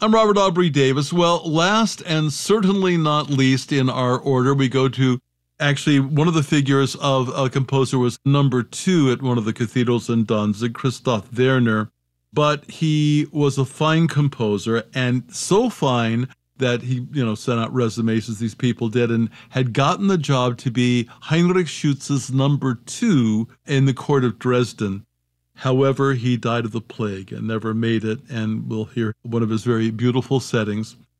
I'm Robert Aubrey Davis. Well, last and certainly not least in our order, we go to actually one of the figures of a composer was number two at one of the cathedrals in Danzig, Christoph Werner. But he was a fine composer, and so fine that he, sent out resumes as these people did, and had gotten the job to be Heinrich Schütz's number two in the court of Dresden. However, he died of the plague and never made it, and we'll hear one of his very beautiful settings